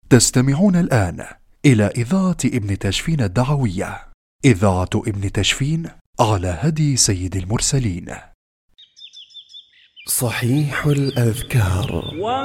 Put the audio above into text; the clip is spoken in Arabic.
تستمعون الآن إلى إذاعة ابن تشفين الدعوية، إذاعة ابن تشفين على هدي سيد المرسلين. صحيح الأذكار.